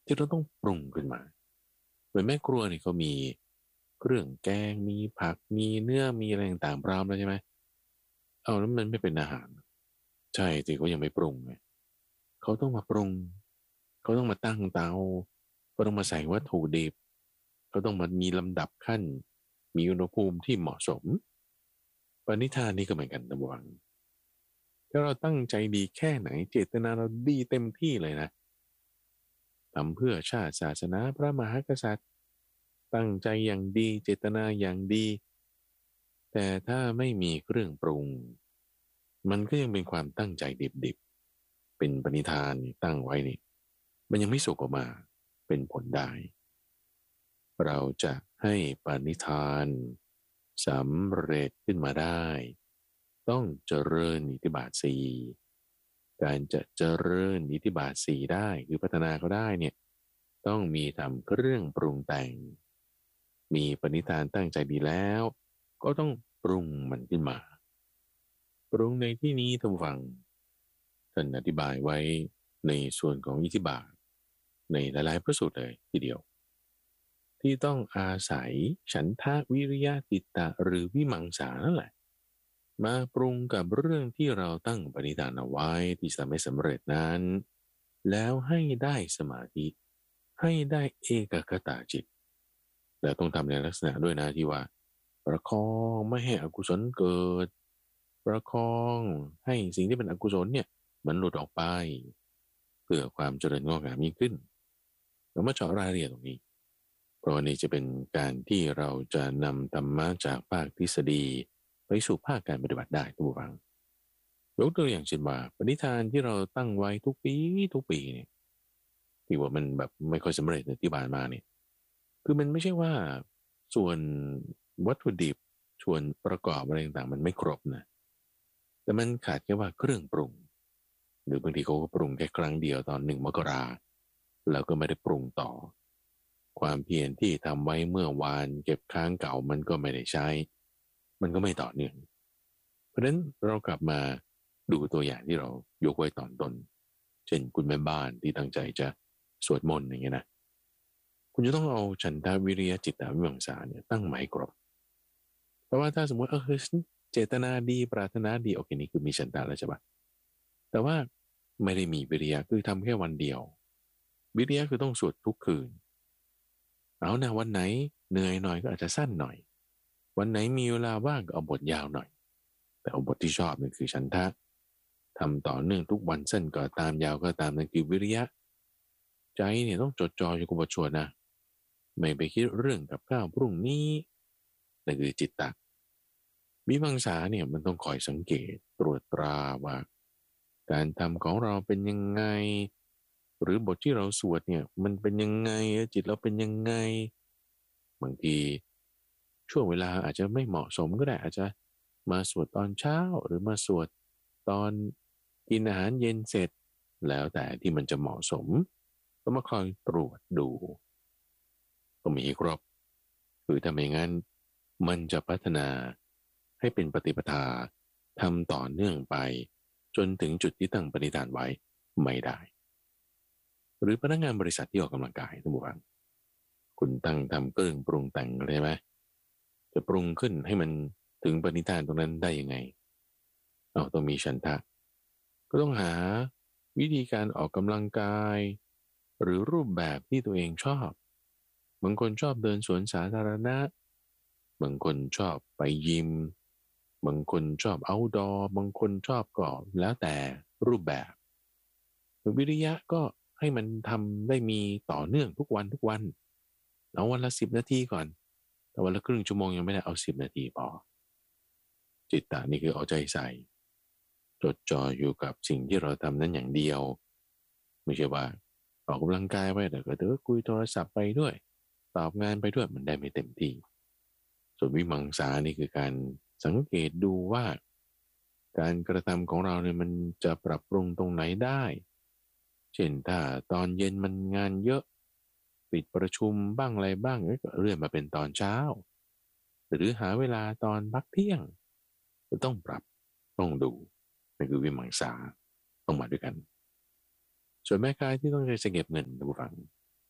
ที่เราต้องปรุงขึ้นมาเหมือนแม่ครัวเนี่ยเขามีเครื่องแกงมีผักมีเนื้อมีอะไรต่างๆพร้อมแล้วใช่ไหมเอาแล้วมันไม่เป็นอาหารใช่สิเขายังไม่ปรุงไงเขาต้องมาปรุงเขาต้องมาตั้งเตาเขาต้องมาใส่วัตถุดิบเขาต้องมามีลำดับขั้นมีอุณหภูมิที่เหมาะสมปณิธานนี่ก็เหมือนกันนะบังถ้าเราตั้งใจดีแค่ไหนเจตนาเราดีเต็มที่เลยนะทำเพื่อชาติศาสนาพระมหากษัตริย์ตั้งใจอย่างดีเจตนาอย่างดีแต่ถ้าไม่มีเครื่องปรุงมันก็ยังเป็นความตั้งใจดิบๆเป็นปณิธานตั้งไว้นี่มันยังไม่สุกออกมาเป็นผลได้เราจะให้ปณิธานสำเร็จขึ้นมาได้ต้องเจริญอิทธิบาทสี่การจะเจริญอิทธิบาทสี่ได้คือพัฒนาเขาได้เนี่ยต้องมีทำเครื่องปรุงแต่งมีปณิธานตั้งใจดีแล้วก็ต้องปรุงมันขึ้นมาปรุงในที่นี้ท่านผู้ฟังท่านอธิบายไว้ในส่วนของอิทธิบาทในหลายๆพระสูตรเลยทีเดียวที่ต้องอาศัยฉันทะวิริยะจิตตะหรือวิมังสานั่นแหละมาปรุงกับเรื่องที่เราตั้งปณิธานเอาไว้ที่จะไม่สำเร็จนั้นแล้วให้ได้สมาธิให้ได้เอกคตาจิตแล้วต้องทำในลักษณะด้วยนะที่ว่าประคองไม่ให้อกุศลเกิดประคองให้สิ่งที่เป็นอกุศลเนี่ยมันหลุดออกไปเพื่อความเจริญงอกงามยิ่งขึ้นเรามาเจาะรายละเอียดตรงนี้เพราะวันนี้จะเป็นการที่เราจะนำธรรมะจากภาคทฤษฎีไปสู่ภาคการปฏิบัติได้ทุกฝังยกตัวอย่างเช่นว่าปณิธานที่เราตั้งไว้ทุกปีเนี่ยที่ว่ามันแบบไม่ค่อยสำเร็จในที่ผ่านมาเนี่ยคือมันไม่ใช่ว่าส่วนวัตถุดิบส่วนประกอบอะไรต่างๆมันไม่ครบนะแต่มันขาดแค่ว่าเครื่องปรุงหรือบางทีเขาก็ปรุงแค่ครั้งเดียวตอน1 มกราแล้วก็ไม่ได้ปรุงต่อความเพียรที่ทำไว้เมื่อวานเก็บค้างเก่ามันก็ไม่ได้ใช้มันก็ไม่ต่อเนื่องเพราะฉะนั้นเรากลับมาดูตัวอย่างที่เรายกไว้ตอนต้นเช่นคุณแม่บ้านที่ตั้งใจจะสวดมนต์อย่างเงี้ยนะคุณจะต้องเอาฉันทาวิริยะจิตตวิมังสาเนี่ยตั้งหมายกรอบเพราะว่าถ้าสมมติฉันเจตนาดีปรารถนาดีโอเคนี่คือมีฉันทาแล้วใช่ปะแต่ว่าไม่ได้มีวิริยะคือทำแค่วันเดียววิริยะคือต้องสวดทุกคืนเอานะวันไหนเหนื่อยหน่อยก็อาจจะสั้นหน่อยวันไหนมีเวลาว่างก็เอาบทยาวหน่อยแต่เอาบทที่ชอบนี่คือฉันทะทำต่อเนื่องทุกวันสั้นก็ตามยาวก็ตามนั่นคือวิริยะใจเนี่ยต้องจดจ่ออยู่กับบทสวดนะไม่ไปคิดเรื่องกับข้าวพรุ่งนี้นั่นคือจิตตะวิมังสาเนี่ยมันต้องคอยสังเกตตรวจตราว่าการทำของเราเป็นยังไงหรือบทที่เราสวดเนี่ยมันเป็นยังไงจิตเราเป็นยังไงบางทีช่วงเวลาอาจจะไม่เหมาะสมก็ได้อาจจะมาสวดตอนเช้าหรือมาสวดตอนกินอาหารเย็นเสร็จแล้วแต่ที่มันจะเหมาะสมก็มาคอยตรวจดูก็มีครบคือถ้าไม่งั้นมันจะพัฒนาให้เป็นปฏิปทาทำต่อเนื่องไปจนถึงจุดที่ตั้งปณิธานไว้ไม่ได้หรือพนักงานบริษัทที่ออกกำลังกายทุกท่านคุณตั้งทำเครื่องปรุงแต่งใช่ไหมจะปรุงขึ้นให้มันถึงปณิธานตรงนั้นได้ยังไงเอาต้องมีฉันทะก็ต้องหาวิธีการออกกำลังกายหรือรูปแบบที่ตัวเองชอบบางคนชอบเดินสวนสาธารณะบางคนชอบไปยิมบางคนชอบ outdoor บางคนชอบก็แล้วแต่รูปแบบวิริยะก็ให้มันทำได้มีต่อเนื่องทุกวันเอาวันละ10 นาทีก่อนแต่วันละครึ่งชั่วโมงยังไม่ได้เอา10 นาทีพอจิตตานี่คือเอาใจใส่จดจ่ออยู่กับสิ่งที่เราทำนั้นอย่างเดียวไม่ใช่ว่าออกกำลังกายไปแต่ก็เดี๋ยวคุยโทรศัพท์ไปด้วยตอบงานไปด้วยมันได้ไม่เต็มที่ส่วนวิมังสานี่คือการสังเกตดูว่าการกระทำของเราเนี่ยมันจะปรับปรุงตรงไหนได้เช่นถ้าตอนเย็นมันงานเยอะติดประชุมบ้างอะไรบ้างก็เลื่อนมาเป็นตอนเช้าหรือหาเวลาตอนพักเที่ยงจะต้องปรับต้องดูนั่นคือวิมังสาต้องมาด้วยกันส่วนแม่ค้าที่ต้องใช้เก็บเงินท่านผู้ฟัง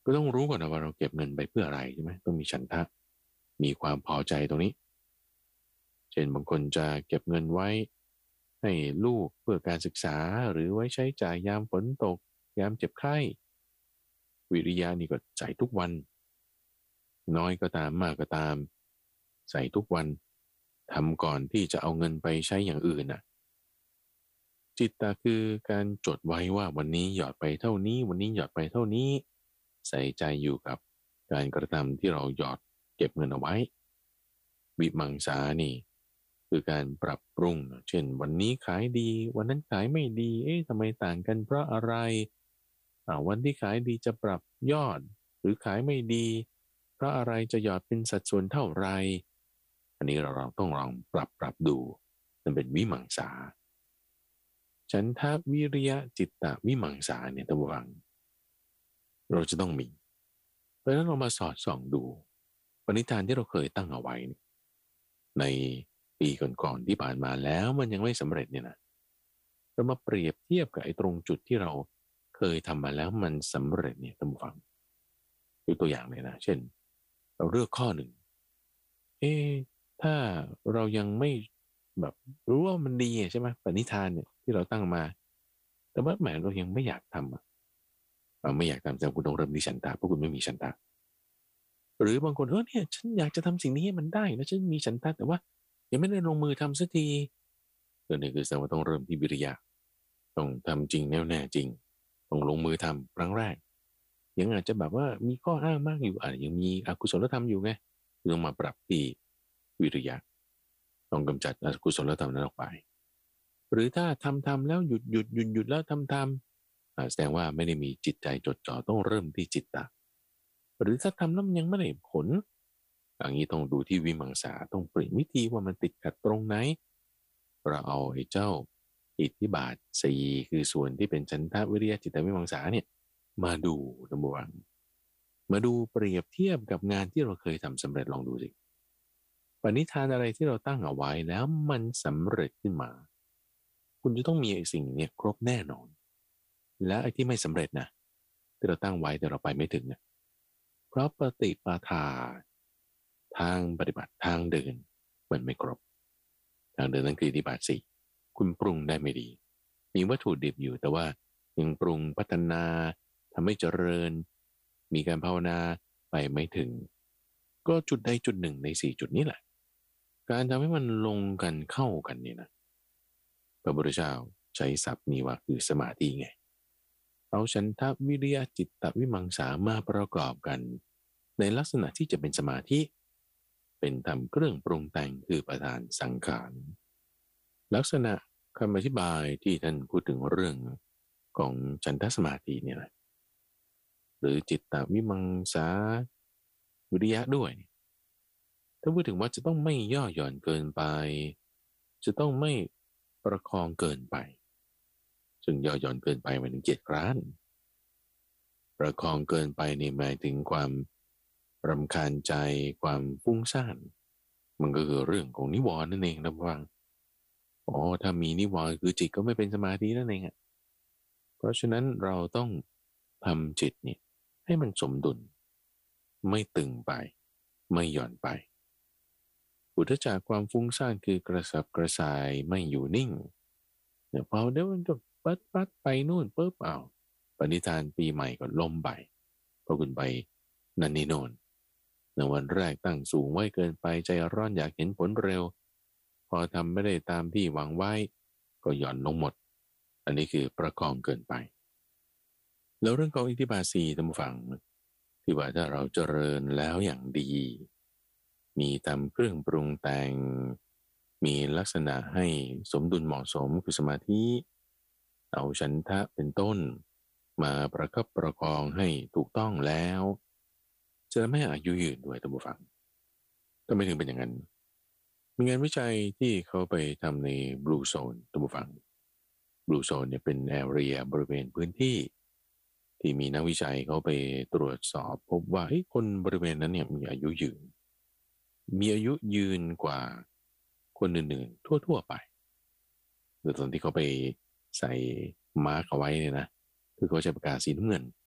ก็ต้องรู้ก่อนนะว่าเราเก็บเงินไปเพื่ออะไรใช่ไหมต้องมีฉันทะมีความพอใจตรงนี้เช่นบางคนจะเก็บเงินไว้ให้ลูกเพื่อการศึกษาหรือไว้ใช้จ่ายยามฝนตกยามเจ็บไข้วิริยะนี่ก็ใส่ทุกวันน้อยก็ตามมากก็ตามใส่ทุกวันทำก่อนที่จะเอาเงินไปใช้อย่างอื่นน่ะจิตตะคือการจดไว้ว่าวันนี้หยอดไปเท่านี้วันนี้หยอดไปเท่านี้ใส่ใจอยู่กับการกระทำที่เราหยอดเก็บเงินเอาไว้วิมังสานี่คือการปรับปรุงเช่นวันนี้ขายดีวันนั้นขายไม่ดีเอ๊ะทำไมต่างกันเพราะอะไรวันที่ขายดีจะปรับยอดหรือขายไม่ดีเพราะอะไรจะหยอดเป็นสัดส่วนเท่าไรอันนี้เราต้องลองปรับดูมันเป็นวิมังสาฉันทะวิริยะจิตตะวิมังสาเนี่ยตัววังเราจะต้องมีเพราะฉะนั้นเรามาสอดส่องดูปณิธานที่เราเคยตั้งเอาไว้ในปีก่อนๆที่ผ่านมาแล้วมันยังไม่สำเร็จเนี่ยนะเรามาเปรียบเทียบกับไอ้ตรงจุดที่เราเคยทำมาแล้วมันสำเร็จเนี่ยท่านผู้ฟังยกตัวอย่างเลยนะเช่นเราเลือกข้อหนึ่งเอ๊ะถ้าเรายังไม่แบบรู้ว่ามันดีใช่ไหมปณิธานเนี่ยที่เราตั้งมาแต่ว่าแหมเรายังไม่อยากทำเราไม่อยากทำแต่คุณต้องเริ่มที่ฉันทะเพราะคุณไม่มีฉันทะหรือบางคนเนี่ยฉันอยากจะทำสิ่งนี้ให้มันได้นะฉันมีฉันทะแต่ว่ายังไม่ได้ลงมือทำสักทีนี่คือแสดงว่าต้องเริ่มที่วิริยะต้องทำจริงแน่วแน่จริงต้องลงมือทำครั้งแรกยังอาจจะแบบว่ามีข้ออ้างมากอยู่ยังมีอกุศลธรรมอยู่ไงต้องมาปรับที่วิริยะต้องกำจัดอกุศลธรรมนั้นออกไปหรือถ้าทำแล้วหยุดแล้วทำแสดงว่าไม่ได้มีจิตใจจดจ่อต้องเริ่มที่จิตตะหรือถ้าทำแล้วมันยังไม่ได้ผลอย่างนี้ต้องดูที่วิมังสาต้องเปลี่ยนวิธีว่ามันติดขัดตรงไหนเราเอาไอ้เจ้าอิทธิบาทสี่คือส่วนที่เป็นฉันทะวิริยะจิตตวิมังสาเนี่ยมาดูนะบัวมาดูเปรียบเทียบกับงานที่เราเคยทำสำเร็จลองดูสิปณิธานอะไรที่เราตั้งเอาไว้แล้วมันสำเร็จขึ้นมาคุณจะต้องมีไอ้สิ่งนี้ครบแน่นอนและไอ้ที่ไม่สำเร็จนะที่เราตั้งไว้แต่เราไปไม่ถึงเนี่ยเพราะปฏิปทาทางปฏิบัติทางเดินมันไม่ครบทางเดินนั้นคืออิทธิบาทสี่คุณปรุงได้ไม่ดีมีวัตถุดิบอยู่แต่ว่ายังปรุงพัฒนาทำให้เจริญมีการภาวนาไปไม่ถึงก็จุดใดจุดหนึ่งในสี่จุดนี้แหละการทำให้มันลงกันเข้ากันเนี่ยนะพระพุทธเจ้าใช้ศัพท์นี้ว่าคือสมาธิไงเอาฉันทะวิริยะจิตตวิมังสามาประกอบกันในลักษณะที่จะเป็นสมาธิเป็นทำเครื่องปรุงแต่งคือประธานสังขารลักษณะคำอธิบายที่ท่านพูดถึงเรื่องของฉันทสมาธิเนี่ยนะหรือจิตตวิมังสาวิริยะด้วยถ้าพูดถึงว่าจะต้องไม่ย่อหย่อนเกินไปจะต้องไม่ประคองเกินไปซึ่งย่อหย่อนเกินไปหมายถึงเกียจคร้านประคองเกินไปนี่หมายถึงความรำคาญใจความฟุ้งซ่านมันก็คือเรื่องของนิวรณ์นั่นเองนะฟังถ้ามีนิวรณ์คือจิตก็ไม่เป็นสมาธินั่นเองเพราะฉะนั้นเราต้องทำจิตนี่ให้มันสมดุลไม่ตึงไปไม่หย่อนไปอุทจักความฟุ้งซ่านคือกระสับกระส่ายไม่อยู่นิ่งเนี่ยพอเดี๋ยวมันก็ปัดไปนู่นปุ๊บปณิธานปีใหม่ก็ล่มไปพอคุณไปนันนี่โนนในวันแรกตั้งสูงไว้เกินไปใจร้อนอยากเห็นผลเร็วพอทำไม่ได้ตามที่หวังไว้ก็หย่อนลงหมดอันนี้คือประคองเกินไปแล้วเรื่องของอิทธิบาทสี่ท่านผู้ฟังที่ว่าถ้าเราเจริญแล้วอย่างดีมีทำเครื่องปรุงแต่งมีลักษณะให้สมดุลเหมาะสมคือสมาธิเอาฉันทะเป็นต้นมาประคับประคองให้ถูกต้องแล้วจะไม่อายุยืนด้วยท่านผู้ฟังก็ไม่ถึงเป็นอย่างนั้นมีงานวิจัยที่เขาไปทำในบลูโซนท่านผู้ฟังบลูโซนเนี่ยเป็นแอเรียบริเวณพื้นที่ที่มีนักวิจัยเขาไปตรวจสอบพบว่าคนบริเวณนั้นเนี่ยมีอายุยืนมีอายุยืนกว่าคนอื่นๆทั่วๆไปโดยตอนที่เขาไปใส่มาร์กเอาไว้เนี่ยนะคือเขาใช้ปากกาสีน้ำเงิน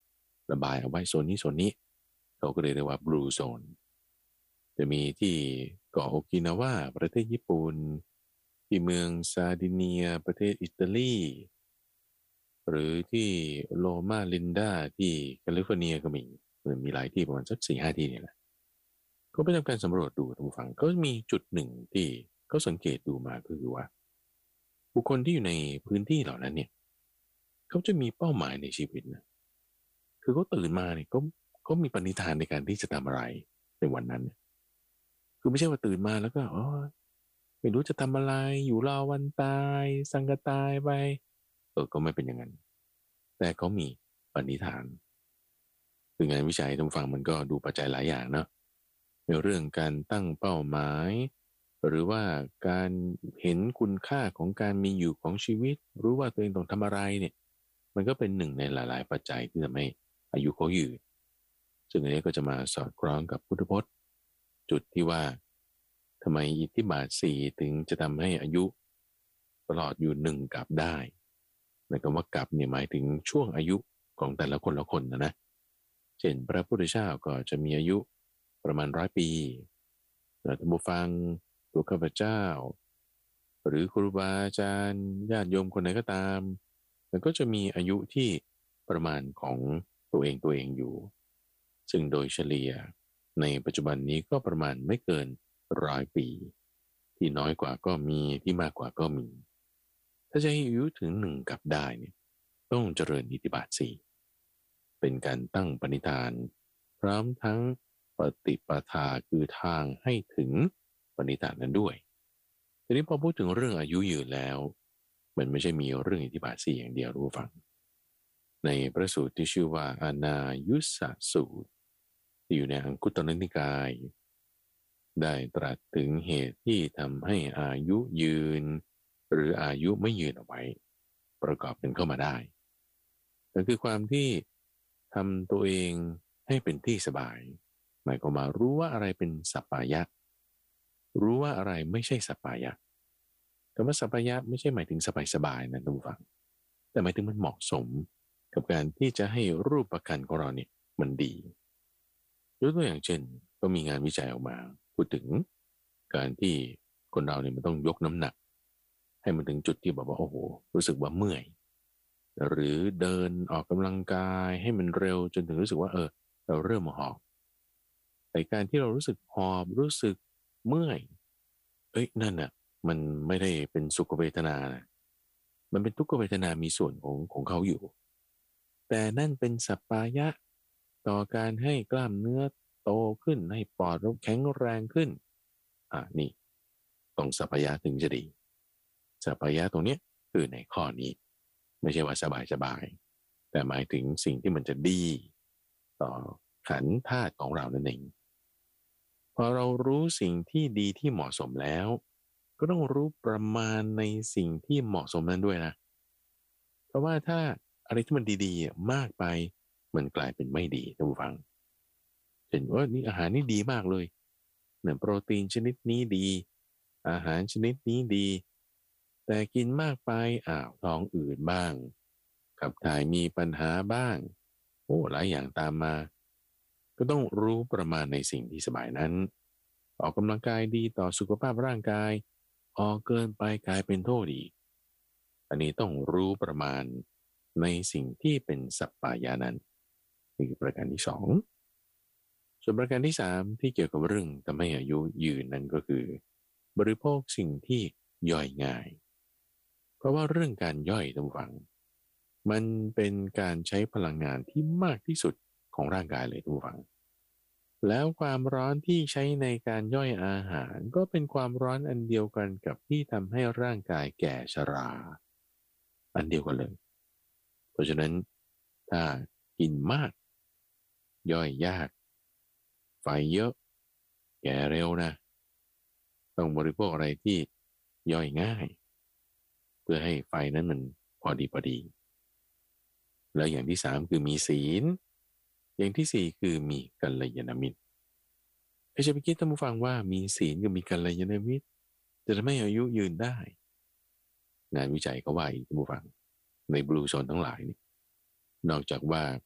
ระบายเอาไว้โซนนี้โซนนี้เขาก็เลยเรียกว่าบลูโซนจะมีที่เกาะโอกินาวาประเทศญี่ปุ่นที่เมืองซาร์ดิเนียประเทศอิตาลีหรือที่โลมาลินดาที่แคลิฟอร์เนียก็มีหลายที่ประมาณสัก4-5ที่เนี่ยแหละก็ไปทำการสำรวจดูท่านผู้ฟังก็มีจุดหนึ่งที่เขาสังเกตดูมาก็คือว่าบุคคลที่อยู่ในพื้นที่เหล่านั้นเนี่ยเขาจะมีเป้าหมายในชีวิตนะคือเขาตื่นมาเนี่ยเขามีปณิธานในการที่จะทำอะไรในวันนั้นเนี่ยคือไม่ใช่ว่าตื่นมาแล้วก็อ๋อไม่รู้จะทำอะไรอยู่รอวันตายสังกตายไปก็ไม่เป็นอย่างนั้นแต่เขามีปณิธานคืองานวิจัยท่านผู้ฟังมันก็ดูปัจจัยหลายอย่างเนาะในเรื่องการตั้งเป้าหมายหรือว่าการเห็นคุณค่าของการมีอยู่ของชีวิตรู้ว่าตัวเองต้องทำอะไรเนี่ยมันก็เป็นหนึ่งในหลายๆปัจจัยที่ทำให้อายุเขายืนซึ่งอันนี้ก็จะมาสอดคล้องกับพุทธพจน์จุดที่ว่าทำไมอิทธิบาทสี่ถึงจะทำให้อายุตลอดอยู่หนึ่งกับได้ในคำว่ากับเนี่ยหมายถึงช่วงอายุของแต่ละคนละคนนะเช่นพระพุทธเจ้าก็จะมีอายุประมาณ100 ปีท่านผู้ฟังตัวข้าพเจ้าหรือครูบาอาจารย์ญาติโยมคนไหนก็ตามมันก็จะมีอายุที่ประมาณของตัวเองอยู่ซึ่งโดยเฉลี่ยในปัจจุบันนี้ก็ประมาณไม่เกิน100 ปีที่น้อยกว่าก็มีที่มากกว่าก็มีถ้าจะให้อายุถึงหนึ่งกับได้เนี่ยต้องเจริญอิทธิบาทสี่เป็นการตั้งปณิธานพร้อมทั้งปฏิปทาคือทางให้ถึงปณิธานนั้นด้วยทีนี้พอพูดถึงเรื่องอายุยืนแล้วมันไม่ใช่มีเรื่องอิทธิบาทสี่อย่างเดียวรู้ฟังในพระสูตรที่ชื่อว่าอานายุสสสูตรที่อยู่ในอังคุตตรนิกายได้ตรัสถึงเหตุที่ทำให้อายุยืนหรืออายุไม่ยืนเอาไว้ประกอบกันเข้ามาได้นั่นคือความที่ทำตัวเองให้เป็นที่สบายหมายความว่ารู้ว่าอะไรเป็นสัปปายะรู้ว่าอะไรไม่ใช่สัปปายะคำว่าสัปปายะไม่ใช่หมายถึงสบายๆนะท่านผู้ฟังแต่หมายถึงมันเหมาะสมกับการที่จะให้รูปประคันของเราเนี่ยมันดียกตัวอย่างเช่นก็มีงานวิจัยออกมาพูดถึงการที่คนเราเนี่ยมันต้องยกน้ำหนักให้มันถึงจุดที่แบบว่าโอ้โหรู้สึกว่าเมื่อยหรือเดินออกกำลังกายให้มันเร็วจนถึงรู้สึกว่าเราเริ่มหอบแต่การที่เรารู้สึกหอบรู้สึกเมื่อยนั่นน่ะมันไม่ได้เป็นสุขเวทนานะมันเป็นทุกขเวทนามีส่วนของเขาอยู่แต่นั่นเป็นสัปปายะต่อการให้กล้ามเนื้อโตขึ้นให้ปอดเราแข็งแรงขึ้นนี่ต้องสัปปายะถึงจะดีสัปปายะตรงเนี้ยคือในข้อนี้ไม่ใช่ว่าสบายแต่หมายถึงสิ่งที่มันจะดีต่อขันธ์ธาตุของเรานั่นเองพอเรารู้สิ่งที่ดีที่เหมาะสมแล้วก็ต้องรู้ประมาณในสิ่งที่เหมาะสมนั้นด้วยนะเพราะว่าถ้าอะไรที่มันดีๆมากไปมันกลายเป็นไม่ดีท่านผู้ฟังเช่นว่านี่อาหารนี่ดีมากเลยเนี่ยโปรตีนชนิดนี้ดีอาหารชนิดนี้ดีแต่กินมากไปท้องอืดบ้างขับถ่ายมีปัญหาบ้างหลายอย่างตามมาก็ต้องรู้ประมาณในสิ่งที่สบายนั้นออกกำลังกายดีต่อสุขภาพร่างกายออกเกินไปกลายเป็นโทษอีกอันนี้ต้องรู้ประมาณในสิ่งที่เป็นสัปปายานั้นนี่คือประการที่สองส่วนประการที่สามที่เกี่ยวกับเรื่องทำให้อายุยืนนั้นก็คือบริโภคสิ่งที่ย่อยง่ายเพราะว่าเรื่องการย่อยท่านผู้ฟังมันเป็นการใช้พลังงานที่มากที่สุดของร่างกายเลยท่านผู้ฟังแล้วความร้อนที่ใช้ในการย่อยอาหารก็เป็นความร้อนอันเดียวกันกับที่ทำให้ร่างกายแก่ชราอันเดียวกันเลยเพราะฉะนั้นถ้ากินมากย่อยยากไฟเยอะแก่เร็วนะต้องบริโภคอะไรที่ย่อยง่ายเพื่อให้ไฟนั้นมันพอดีแล้วอย่างที่สามคือมีศีลอย่างที่สี่คือมีกัลยาณมิตรจะไปคิดท่านผู้ฟังว่ามีศีลกับมีกัลยาณมิตรจะทำให้อายุยืนได้งานวิจัยก็ว่าอีกท่านผู้ฟังในบลูโซนทั้งหลายนี่นอกจากว่า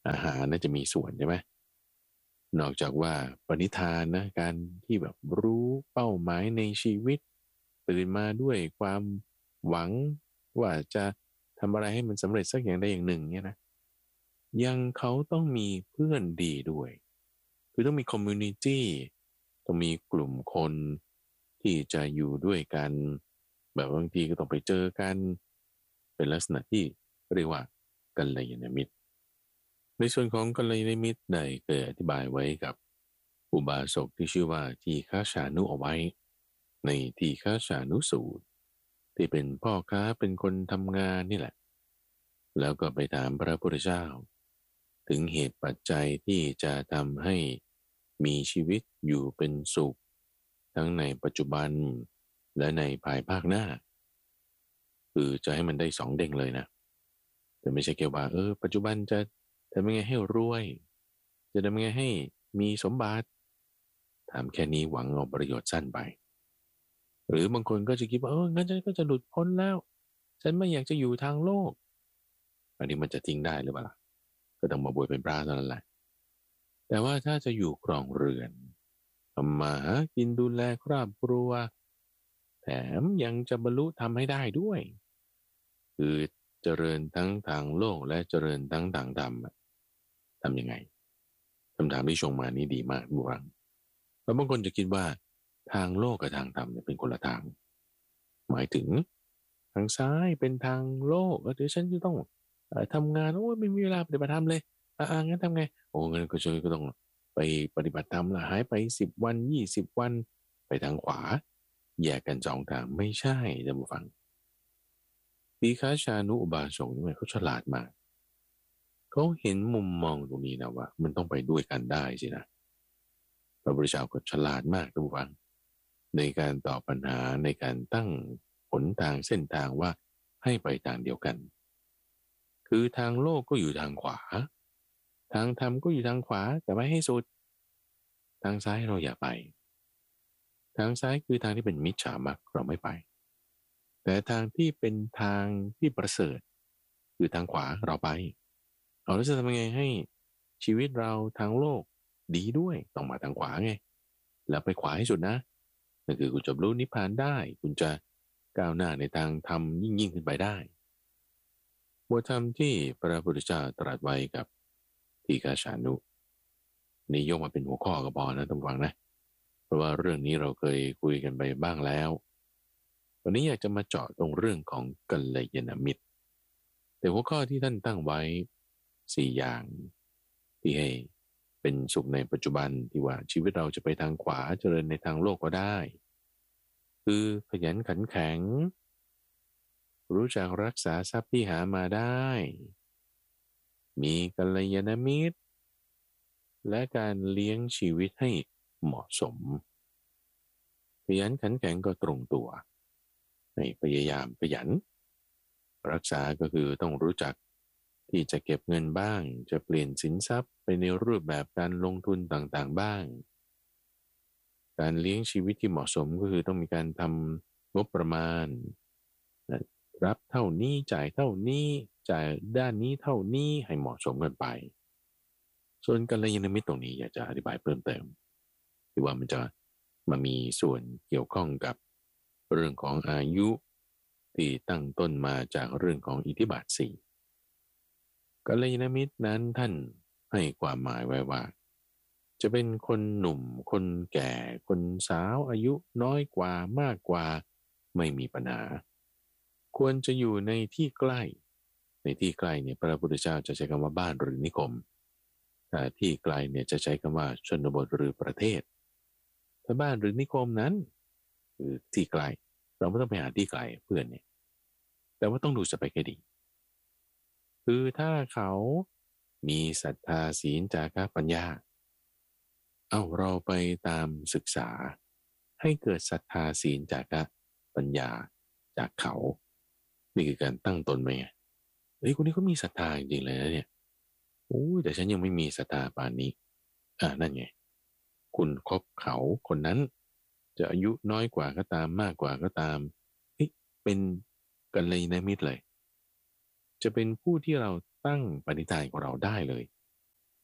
อาหารน่าจะมีส่วนใช่ไหมนอกจากว่าปณิธานนะการที่แบบรู้เป้าหมายในชีวิตตื่นมาด้วยความหวังว่าจะทำอะไรให้มันสำเร็จสักอย่างใดอย่างหนึ่งเนี่ยนะยังเขาต้องมีเพื่อนดีด้วยคือต้องมีคอมมูนิตี้ต้องมีกลุ่มคนที่จะอยู่ด้วยกันแบบบางทีก็ต้องไปเจอกันเป็นลักษณะที่เรียกว่ากัลยาณมิตร ในส่วนของกัลยาณมิตรได้เคยอธิบายไว้กับอุบาสกที่ชื่อว่าทีฆาชานุเอาไว้ในทีฆาชานุสูตรที่เป็นพ่อค้าเป็นคนทำงานนี่แหละแล้วก็ไปถามพระพุทธเจ้าถึงเหตุปัจจัยที่จะทำให้มีชีวิตอยู่เป็นสุขทั้งในปัจจุบันและในภายภาคหน้าคือจะให้มันได้สองเด้งเลยนะแต่ไม่ใช่แค่ว่าปัจจุบันจะทำยังไงให้รวยจะทำยังไงให้มีสมบัติถามแค่นี้หวังเอาประโยชน์สั้นไปหรือบางคนก็จะคิดว่างั้นฉันก็จะหลุดพ้นแล้วฉันไม่อยากจะอยู่ทางโลกอันนี้มันจะทิ้งได้หรือเปล่าล่ะก็ต้องมาบวชเป็นพระเท่านั้นแหละแต่ว่าถ้าจะอยู่ครองเรือนทำมาหากินดูแลครอบครัวแถมยังจะบรรลุทำให้ได้ด้วยคือเจริญทั้งทางโลกและเจริญทั้งทางธรรมทำยังไงคำถามที่ชงมานี้ดีมากบุรังแล้วบางคนจะคิดว่าทางโลกกับทางธรรมเนี่ยเป็นคนละทางหมายถึงทางซ้ายเป็นทางโลกเดี๋ยวฉันจะต้องทำงานไม่มีเวลาปฏิบัติธรรมเลยงั้นทำไงงั้นก็ฉันก็ต้องไปปฏิบัติธรรมละหายไป10 วัน20 วันไปทางขวาแยกกันสองทางไม่ใช่ท่านผู้ฟังปีฆาชานุอุบาสกนี่เขาฉลาดมากเขาเห็นมุมมองตรงนี้นะว่ามันต้องไปด้วยกันได้สินะพระพุทธเจ้าก็ฉลาดมากทุกฝังในการตอบปัญหาในการตั้งหนทางเส้นทางว่าให้ไปทางเดียวกันคือทางโลกก็อยู่ทางขวาทางธรรมก็อยู่ทางขวาแต่ไม่ให้สุดทางซ้ายเราอย่าไปทางซ้ายคือทางที่เป็นมิจฉามรรคเราไม่ไปแต่ทางที่เป็นทางที่ประเสริฐคือทางขวาเราไปแล้วจะทำยังไงให้ชีวิตเราทางโลกดีด้วยต้องมาทางขวาไงแล้วไปขวาให้สุดนะนั่นคือคุณจะบรรลุนิพพานได้คุณจะก้าวหน้าในทางธรรมยิ่งขึ้นไปได้บทธรรมที่พระพุทธเจ้าตรัสไว้กับทีฆาชานุนี่ยกมาเป็นหัวข้อก็พอนะท่านฟังนะเพราะว่าเรื่องนี้เราเคยคุยกันไปบ้างแล้ววันนี้อยากจะมาเจาะตรงเรื่องของกัลยาณมิตรแต่หัวข้อที่ท่านตั้งไว้4 อย่างที่ให้เป็นสุขในปัจจุบันที่ว่าชีวิตเราจะไปทางขวาเจริญในทางโลกก็ได้คือขยันขันแข็งรู้จักรักษาทรัพย์ที่หามาได้มีกัลยาณมิตรและการเลี้ยงชีวิตให้เหมาะสมขยันขันแข็งก็ตรงตัวให้พยายามขยันรักษาก็คือต้องรู้จักที่จะเก็บเงินบ้างจะเปลี่ยนสินทรัพย์ไปในรูปแบบการลงทุนต่างๆบ้างการเลี้ยงชีวิตที่เหมาะสมก็คือต้องมีการทำงบประมาณรับเท่านี้จ่ายเท่านี้จ่ายด้านนี้เท่านี้ให้เหมาะสมกันไปส่วนกัลยาณมิตรตรงนี้อยากจะอธิบายเพิ่มเติมที่ว่ามันจะมามีส่วนเกี่ยวข้องกับเรื่องของอายุที่ตั้งต้นมาจากเรื่องของอิทธิบาท4กัลยาณมิตรนั้นท่านให้ความหมายไว้ว่าจะเป็นคนหนุ่มคนแก่คนสาวอายุน้อยกว่ามากกว่าไม่มีปัญหาควรจะอยู่ในที่ใกล้ในที่ใกล้เนี่ยพระพุทธเจ้าจะใช้คำว่าบ้านหรือนิคมแต่ที่ไกลเนี่ยจะใช้คำว่าชนบทหรือประเทศถ้าบ้านหรือนิคมนั้นคือที่ไกลเราไม่ต้องไปหาที่ไกลเพื่อนเนี่ยแต่ว่าต้องดูสเปคให้ดีคือถ้าเขามีศรัทธาศีลจาคะปัญญาเราไปตามศึกษาให้เกิดศรัทธาศีลจาคะปัญญาจากเขานี่คือการตั้งตนไหมคนนี้เขามีศรัทธาจริงๆเลยนะเนี่ยโอ้ยแต่ฉันยังไม่มีศรัทธาปานนี้นั่นไงคุณคบเขาคนนั้นจะอายุน้อยกว่าก็ตามมากกว่าก็ตามเป็นกัลยาณมิตรเลยจะเป็นผู้ที่เราตั้งปณิธานของเราได้เลย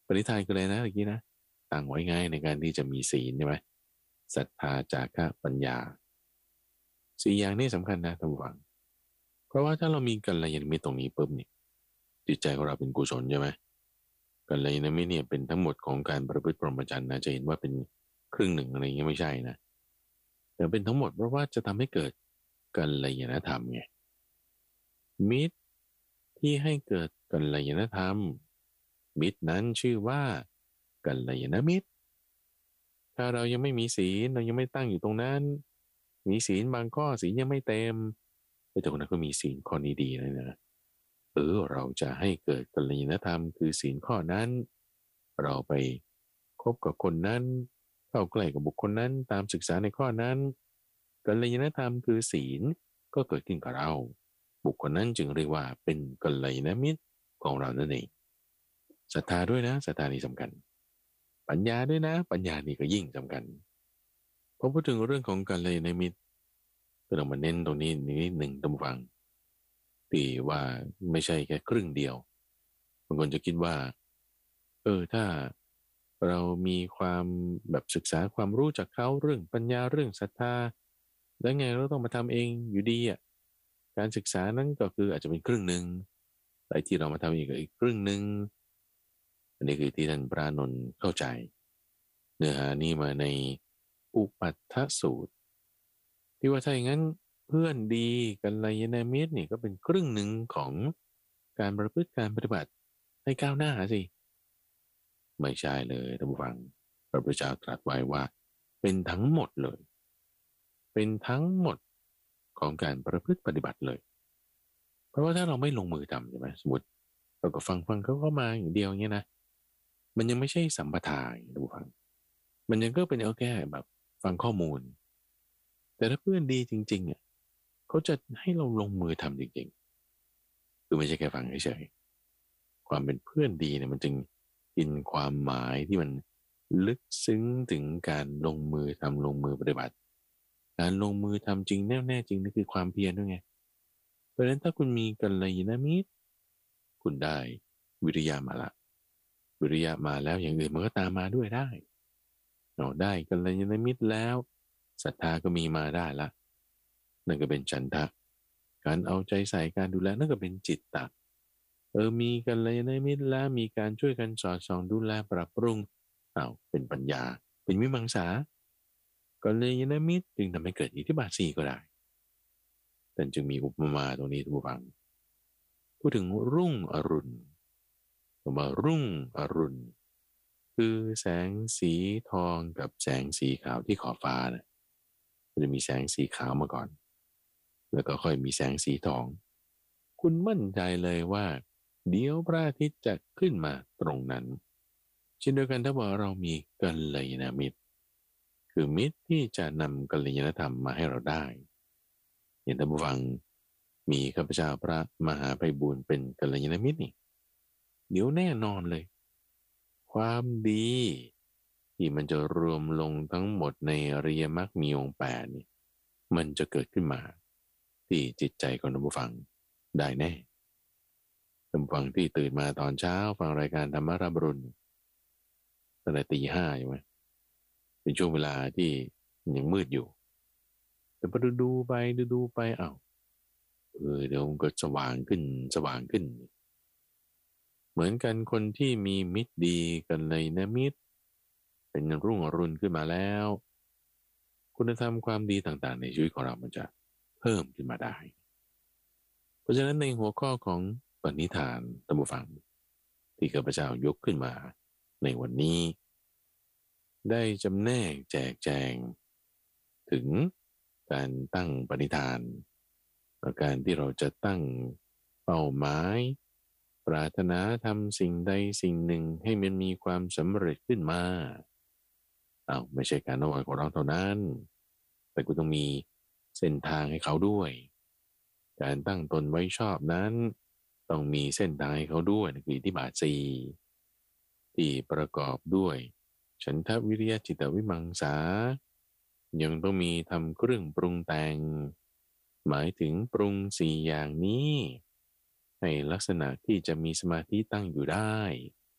ปณิธานคืออะไรนะเมื่อกี้นะตั้งไว้ง่ายในการที่จะมีศีลใช่ไหมศรัทธาจาคะปัญญาสี่อย่างนี้สำคัญนะท่านผู้ฟังเพราะว่าถ้าเรามีกัลยาณมิตรตรงนี้ปุ๊บเนี่ยจิตใจของเราเป็นกุศลใช่ไหมกัลยาณมิตรเนี่ยเป็นทั้งหมดของการประพฤติพรหมจรรย์นะจะเห็นว่าเป็นครึ่งหนึ่งอะไรเงี้ยไม่ใช่นะแต่เป็นทั้งหมดเพราะว่าจะทำให้เกิดกัลยาณธรรมไงมิตรที่ให้เกิดกัลยาณธรรมมิตรนั้นชื่อว่ากัลยาณมิตร ถ้าเรายังไม่มีศีลเรายังไม่ตั้งอยู่ตรงนั้นมีศีลบางข้อศีลยังไม่เต็มแต่คนนั้นก็มีศีลข้อนี้ดีเลยนะเราจะให้เกิดกัลยาณธรรมคือศีลข้อนั้นเราไปคบกับคนนั้นเข้าใกล้กับบุคคลนั้นตามศึกษาในข้อนั้นกัลยาณธรรมคือศีลก็เกิดขึ้นกับเราบุคคลนั้นจึงเรียกว่าเป็นกัลยาณมิตรของเรานั่นเองศรัทธาด้วยนะศรัทธานี่สำคัญปัญญาด้วยนะปัญญานี่ก็ยิ่งสำคัญพอพูดถึงเรื่องของกัลยาณมิตรก็ต้องมาเน้นตรงนี้นิดหนึ่งตำฟังที่ว่าไม่ใช่แค่ครึ่งเดียวบางคนจะคิดว่าถ้าเรามีความแบบศึกษาความรู้จากเขาเรื่องปัญญาเรื่องศรัทธาแล้วไงเราต้องมาทำเองอยู่ดีอ่ะการศึกษานั้นก็คืออาจจะเป็นครึ่งหนึ่งแต่ที่เรามาทำอีกครึ่งหนึ่งอันนี้คือที่ท่านพระนนท์เข้าใจเนื้อหานี้มาในอุปัฏฐสูตรที่ว่าถ้าอย่างนั้นเพื่อนดีกัลยาณมิตรนี่ก็เป็นครึ่งหนึ่งของการประพฤติการปฏิบัติให้ก้าวหน้าสิไม่ใช่เลยท่านผู้ฟังพระพุทธเจ้าตรัสไว้ว่าเป็นทั้งหมดเลยเป็นทั้งหมดของการประพฤติปฏิบัติเลยเพราะว่าถ้าเราไม่ลงมือทำใช่ไหมสมมติเราก็ฟังเขาเข้ามาอย่างเดียวเงี้ยนะมันยังไม่ใช่สัมปทานท่านผู้ฟังมันยังก็เป็นเอาแค่แบบฟังข้อมูลแต่ถ้าเพื่อนดีจริงๆอ่ะเขาจะให้เราลงมือทำจริงๆคือไม่ใช่แค่ฟังเฉยๆความเป็นเพื่อนดีเนี่ยมันจึงกินความหมายที่มันลึกซึ้งถึงการลงมือทำลงมือปฏิบัติการลงมือทำจริงแน่ๆจริงนี่คือความเพียรด้วยไงเพราะฉะนั้นถ้าคุณมีกัลยาณมิตรคุณได้วิริยะมาละวิริยะมาแล้วอย่างอื่นมันก็ตามมาด้วยได้เราได้กัลยาณมิตรแล้วศรัทธาก็มีมาได้ละนั่นก็เป็นฉันทะการเอาใจใส่การดูแลนั่นก็เป็นจิตตะมีกัลยาณมิตรแล้วมีการช่วยกันสอดส่องดูแลปรับปรุงเป็นปัญญาเป็นวิมังสากัลยาณมิตรจึงทำให้เกิดอิทธิบาทสี่ก็ได้แต่จึงมีอุปมาตรงนี้ทุกฝังพูดถึงรุ่งอรุณคำว่ารุ่งอรุณคือแสงสีทองกับแสงสีขาวที่ขอบฟ้านะมันจะมีแสงสีขาวมาก่อนแล้วก็ค่อยมีแสงสีทองคุณมั่นใจเลยว่าเดี๋ยวพระอาทิตย์จะขึ้นมาตรงนั้นเช่นเดียวกันถ้าว่าเรามีกัลยาณมิตรคือมิตรที่จะนำกัลยาณธรรมมาให้เราได้อย่างท่านผู้ฟังมีข้าพเจ้าพระมหาไพบูลย์เป็นกัลยาณมิตรนี่เดี๋ยวแน่นอนเลยความดีที่มันจะรวมลงทั้งหมดในอริยมรรคมีองค์แปดนี่มันจะเกิดขึ้นมาที่จิตใจของท่านผู้ฟังได้แน่ท่านผู้ฟังที่ตื่นมาตอนเช้าฟังรายการธรรมรับรุณตั้งแต่ตีห้าใช่ไหมเป็นช่วงเวลาที่ยังมืดอยู่แต่พอดูไปเดี๋ยวมันก็สว่างขึ้นสว่างขึ้นเหมือนกันคนที่มีมิตรดีกันเลยนะมิตรเป็นรุ่งอรุณขึ้นมาแล้วคุณธรรมความดีต่างๆในชีวิตของเรามันจะเพิ่มขึ้นมาได้เพราะฉะนั้นในหัวข้อของปณิธานตัมบูฟังที่ข้าพเจ้ายกขึ้นมาในวันนี้ได้จำแนกแจกแจงถึงการตั้งปณิธานและการที่เราจะตั้งเป้าหมายปรารถนาทำสิ่งใดสิ่งหนึ่งให้มันมีความสำเร็จขึ้นมาไม่ใช่การเอาไว้ของเราเท่านั้นแต่กูต้องมีเส้นทางให้เขาด้วยการตั้งตนไว้ชอบนั้นต้องมีเส้นทางให้เขาด้วยคืออิทธิบาทสี่ที่ประกอบด้วยฉันทวิริยะจิตวิมังสายังต้องมีทำเครื่องปรุงแต่งหมายถึงปรุงสี่อย่างนี้ให้ลักษณะที่จะมีสมาธิตั้งอยู่ได้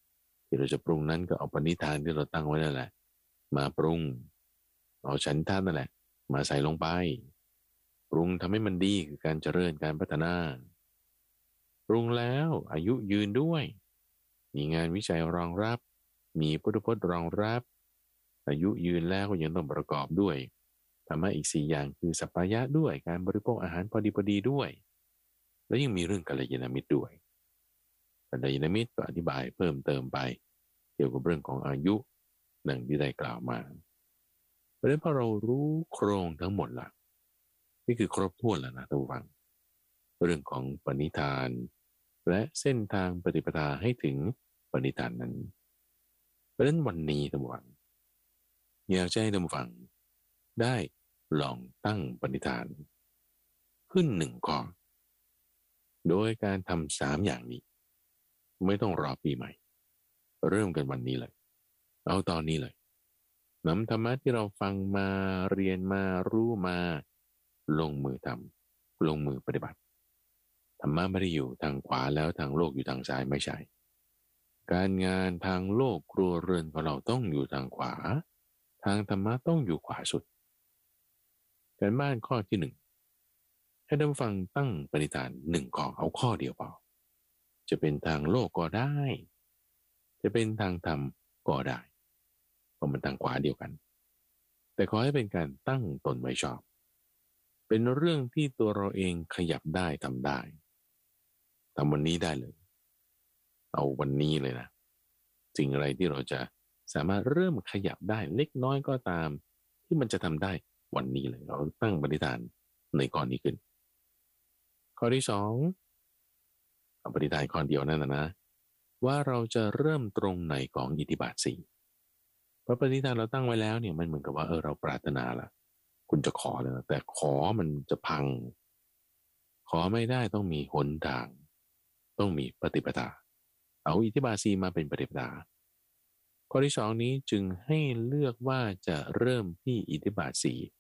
ที่เราจะปรุงนั้นก็เอาปณิธานที่เราตั้งไว้นั่นแหละมาปรุงเอาฉันทะนั่นแหละมาใส่ลงไปปรุงทำให้มันดีคือการเจริญการพัฒนาปรุงแล้วอายุยืนด้วยมีงานวิจัยรองรับมีพุทธพจน์รองรับอายุยืนแล้วก็ยังต้องประกอบด้วยธรรมะอีก4อย่างคือสัพพายะด้วยการบริโภคอาหารพอดีพอดีด้วยแล้วยังมีเรื่องกัลยาณมิตรด้วยกัลยาณมิตรก็อธิบายเพิ่มเติมไปเกี่ยวกับเรื่องของอายุดังที่ได้กล่าวมาเพราะฉะนั้นพอเรารู้โครงทั้งหมดละนี่คือครบถ้วนแล้วนะท่านผู้ฟังเรื่องของปณิธานและเส้นทางปฏิปทาให้ถึงปณิธานนั้นเพราะฉะนั้นวันนี้ท่านผู้ฟังอยากจะให้ท่านผู้ฟังได้ลองตั้งปณิธานขึ้น1 ข้อโดยการทำ3อย่างนี้ไม่ต้องรอปีใหม่เริ่มกันวันนี้เลยเอาตอนนี้เลยนำธรรมะที่เราฟังมาเรียนมารู้มาลงมือทำลงมือปฏิบัติธรรมะไม่ได้อยู่ทางขวาแล้วทางโลกอยู่ทางซ้ายไม่ใช่การงานทางโลกครัวเรือนของเราต้องอยู่ทางขวาทางธรรมะต้องอยู่ขวาสุดการบ้านข้อที่1ให้ท่านฟังตั้งปณิธาน1 ข้อเอาข้อเดียวพอจะเป็นทางโลกก็ได้จะเป็นทางธรรมก็ได้เพราะมันทางขวาเดียวกันแต่ขอให้เป็นการตั้งตนไว้ชอบเป็นเรื่องที่ตัวเราเองขยับได้ทำได้ทำวันนี้ได้เลยเอาวันนี้เลยนะสิ่งอะไรที่เราจะสามารถเริ่มขยับได้เล็กน้อยก็ตามที่มันจะทำได้วันนี้เลยเราตั้งปณิธานในข้อนี้ขึ้นข้อที่2เอาปณิธานข้อเดียวนั่นนะว่าเราจะเริ่มตรงไหนของอิทธิบาท4เพราะปณิธานเราตั้งไว้แล้วเนี่ยมันเหมือนกับว่าเราปรารถนาละคุณจะขอเลยนะแต่ขอมันจะพังขอไม่ได้ต้องมีหนทางต้องมีปฏิปทาเอาอิทธิบาท4มาเป็นปฏิปทาข้อที่2นี้จึงให้เลือกว่าจะเริ่มที่อิทธิบาท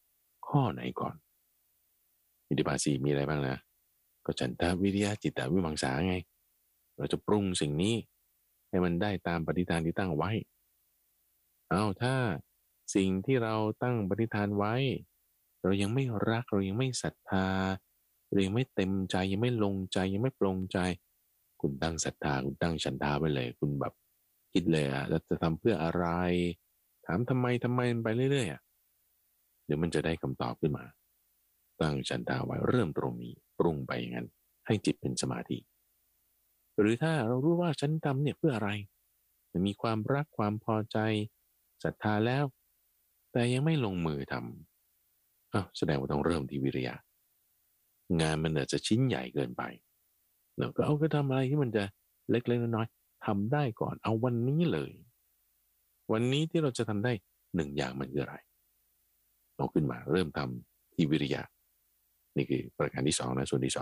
4ข้อไหนก่อนอิทธิบาท4มีอะไรบ้างนะก็ฉันทะวิริยะจิตตะวิมังสาไงเราจะปรุงสิ่งนี้ให้มันได้ตามปณิธานที่ตั้งไว้เอาถ้าสิ่งที่เราตั้งปณิธานไว้เรายังไม่รักเรายังไม่ศรัทธาเรายังไม่เต็มใจยังไม่ลงใจยังไม่ปรงใจคุณตั้งศรัทธาคุณตั้งฉันทาไปเลยคุณแบบคิดเลยแล้วจะทำเพื่ออะไรถามทำไมไปเรื่อยๆเดี๋ยวมันจะได้คำตอบขึ้นมาตั้งฉันทาไว้เริ่มตรงนี้ปรุงไปอย่างนั้นให้จิตเป็นสมาธิหรือถ้าเรารู้ว่าฉันทำเนี่ยเพื่ออะไรมันมีความรักความพอใจศรัทธาแล้วแต่ยังไม่ลงมือทำแสดงว่าต้องเริ่มที่วิริยะงานมันอาจจะชิ้นใหญ่เกินไปเราก็เอาก็ทำอะไรที่มันจะเล็กๆน้อยๆทำได้ก่อนเอาวันนี้เลยวันนี้ที่เราจะทำได้1 อย่างมันคืออะไรเอาขึ้นมาเริ่มทำที่วิริยะนี่คือประการที่2นะส่วนที่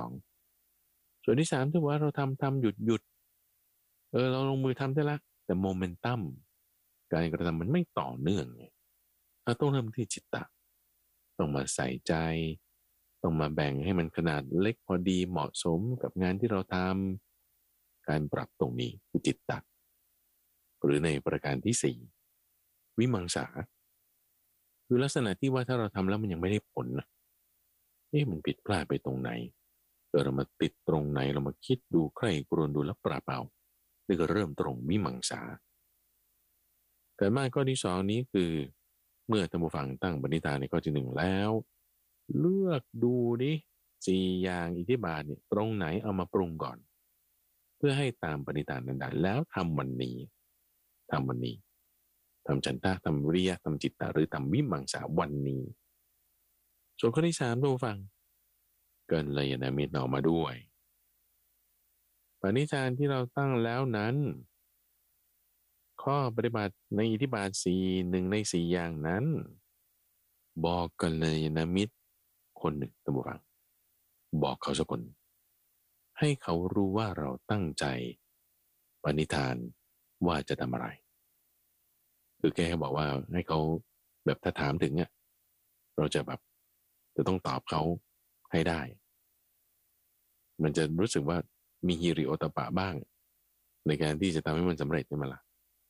2ส่วนที่3ที่ว่าเราทำหยุดเราลงมือทำได้ละแต่โมเมนตัมการกระทำมันไม่ต่อเนื่องไงเราต้องเริ่มที่จิตตะต้องมาใส่ใจต้องมาแบ่งให้มันขนาดเล็กพอดีเหมาะสมกับงานที่เราทำการปรับตรงนี้คือจิตตะหรือในประการที่4วิมังสาคือลักษณะที่ว่าถ้าเราทำแล้วมันยังไม่ได้ผลนะมันผิดพลาดไปตรงไหนเรามาติดตรงไหนเรามาคิดดูใคร่ครวญดูแล้วปรับเอานี่ก็เริ่มตรงวิมังสาการบ้านข้อที่2นี้คือเมื่อท่านผู้ฟังตั้งปณิธานในข้อที่1แล้วเลือกดูดิ4 อย่างอิทธิบาทเนี่ยตรงไหนเอามาปรุงก่อนเพื่อให้ตามปณิธานนั้นได้แล้วทำวันนี้ทำฉันทะทำวิริยะทำจิตตะหรือทำวิมังสาวันนี้ส่วนข้อที่3ท่านผู้ฟังเกินเลยนะมิตรออกมาด้วยปณิธานที่เราตั้งแล้วนั้นข้อปฏิบัติในอิทธิบาท4 1 ใน 4อย่างนั้นบอกกันเลยนะมิตรคนหนึ่งท่านผู้ฟังบอกเขาสักคนให้เขารู้ว่าเราตั้งใจปณิธานว่าจะทำอะไรคือแกบอกว่าให้เขาแบบถ้าถามถึงเราจะแบบจะต้องตอบเขาให้ได้มันจะรู้สึกว่ามีฮิริโอตปะบ้างในการที่จะทำให้มันสำเร็จใช่ไหมล่ะ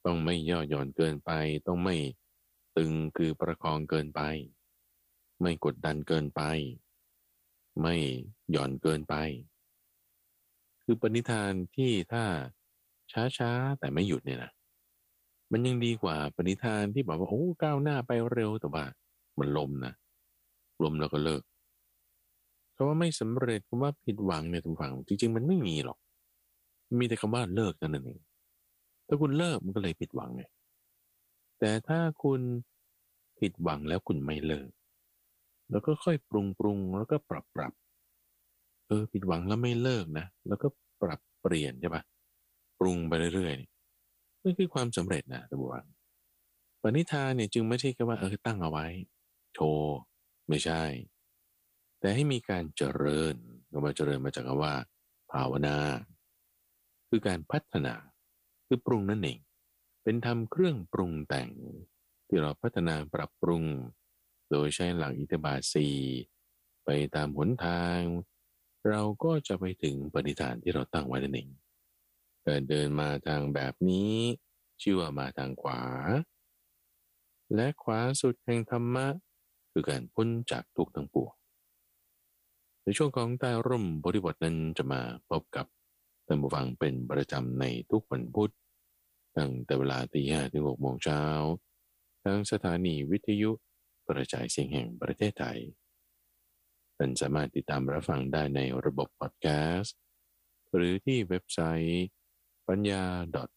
ต้องไม่ย่อหย่อนเกินไปต้องไม่ตึงคือประคองเกินไปไม่กดดันเกินไปไม่หย่อนเกินไปคือปณิธานที่ถ้าช้าๆแต่ไม่หยุดเนี่ยนะมันยังดีกว่าปณิธานที่บอกว่าโอ้ก้าวหน้าไปเร็วแต่ว่ามันลมนะลมแล้วก็เลิกคำว่าไม่สำเร็จคำว่าผิดหวังเนี่ยทุกฝั่งจริงๆมันไม่มีหรอกมีแต่คำว่าเลิกนั่นเองถ้าคุณเลิกมันก็เลยผิดหวังไงแต่ถ้าคุณผิดหวังแล้วคุณไม่เลิกแล้วก็ค่อยปรุงแล้วก็ปรับผิดหวังแล้วไม่เลิกนะแล้วก็ปรับเปลี่ยนใช่ปะปรุงไปเรื่อยๆนี่คือความสำเร็จนะท่านผู้ฟังปณิธานเนี่ยจึงไม่ใช่แค่ว่าตั้งเอาไว้โชว์ไม่ใช่แต่ให้มีการเจริญคำว่าเจริญมาจากคำว่าภาวนาคือการพัฒนาคือปรุงนั่นเองเป็นทำเครื่องปรุงแต่งที่เราพัฒนาปรับปรุงโดยใช้หลักอิทธิบาทสี่ไปตามหนทางเราก็จะไปถึงปณิธานที่เราตั้งไว้นั่นเองการเดินมาทางแบบนี้ชื่อว่ามาทางขวาและขวาสุดแห่งธรรมะคือการพ้นจากทุกข์ทั้งปวงในช่วงของใต้ร่มโพธิบทนั้นจะมาพบกับท่านผู้ฟังเป็นประจำในทุกวันพุธตั้งแต่เวลาตี 5 ถึง 6 โมงเช้าทางสถานีวิทยุกระจายเสียงแห่งประเทศไทยท่านสามารถติดตามรับฟังได้ในระบบพอดแคสต์หรือที่เว็บไซต์ปัญญา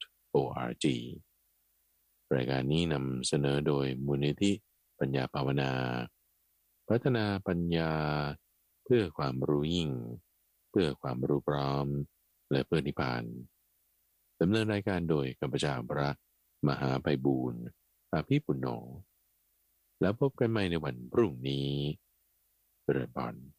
.org รายการนี้นำเสนอโดยมูลนิธิปัญญาภาวนาพัฒนาปัญญาเพื่อความรู้ยิ่งเพื่อความรู้พร้อมและเพื่อนิพพานดำเนินรายการโดยกัมปนาพระมหาไพบูลย์อาภิปุณโญแล้วพบกันใหม่ในวันพรุ่งนี้เจริญพร